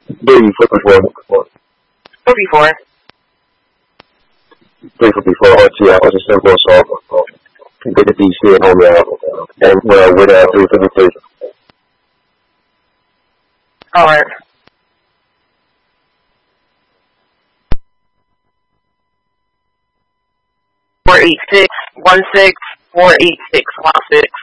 Baby, 54. 54. 354 RTI was a simple assault. Get the DC at home out. And with 353. Alright. 486 16 486 16.